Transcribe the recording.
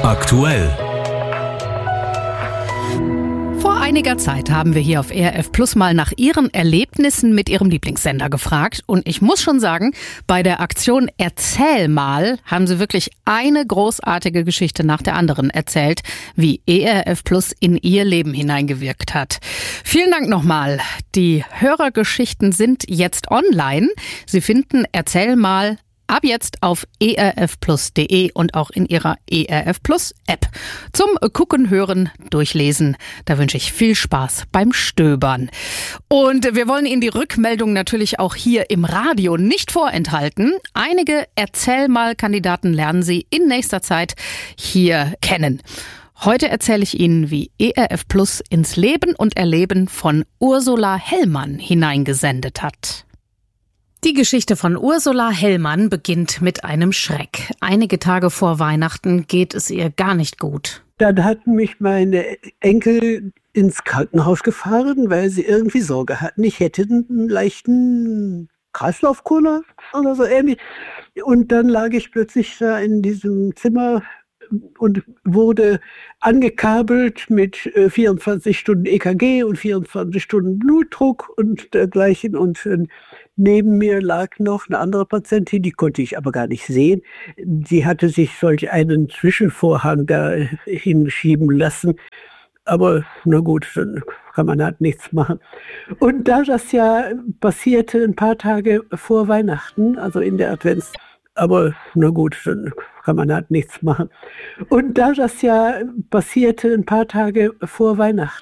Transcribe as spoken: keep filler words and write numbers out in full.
Aktuell. Vor einiger Zeit haben wir hier auf E R F Plus mal nach Ihren Erlebnissen mit Ihrem Lieblingssender gefragt. Und ich muss schon sagen, bei der Aktion Erzähl mal haben Sie wirklich eine großartige Geschichte nach der anderen erzählt, wie E R F Plus in Ihr Leben hineingewirkt hat. Vielen Dank nochmal. Die Hörergeschichten sind jetzt online. Sie finden Erzähl mal ab jetzt auf e r f plus punkt de und auch in Ihrer E R F Plus App. Zum Gucken, Hören, Durchlesen. Da wünsche ich viel Spaß beim Stöbern. Und wir wollen Ihnen die Rückmeldung natürlich auch hier im Radio nicht vorenthalten. Einige Erzähl-mal-Kandidaten lernen Sie in nächster Zeit hier kennen. Heute erzähle ich Ihnen, wie E R F Plus ins Leben und Erleben von Ursula Hellmann hineingesendet hat. Die Geschichte von Ursula Hellmann beginnt mit einem Schreck. Einige Tage vor Weihnachten geht es ihr gar nicht gut. Dann hatten mich meine Enkel ins Krankenhaus gefahren, weil sie irgendwie Sorge hatten, ich hätte einen leichten Kreislaufkoller oder so ähnlich. Und dann lag ich plötzlich da in diesem Zimmer und wurde angekabelt mit vierundzwanzig Stunden E K G und vierundzwanzig Stunden Blutdruck und dergleichen. Und neben mir lag noch eine andere Patientin, die konnte ich aber gar nicht sehen. Die hatte sich solch einen Zwischenvorhang da hinschieben lassen. Aber na gut, dann kann man halt nichts machen. Und da das ja passierte ein paar Tage vor Weihnachten, also in der Advents, aber na gut, dann kann man halt nichts machen. Und da das ja passierte ein paar Tage vor Weihnachten,